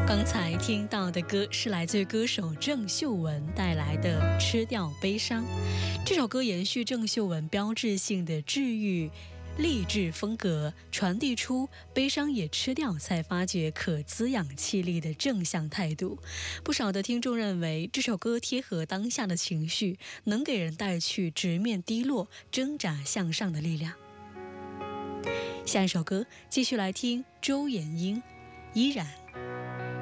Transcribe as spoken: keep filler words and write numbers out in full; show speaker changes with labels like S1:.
S1: 刚才听到的歌是来自歌手郑秀文带来的《吃掉悲伤》。这首歌延续郑秀文标志性的治愈励志风格，传递出悲伤也吃掉才发觉可滋养气力的正向态度。不少的听众认为这首歌贴合当下的情绪，能给人带去直面低落、挣扎向上的力量。下一首歌继续来听周延英，依然。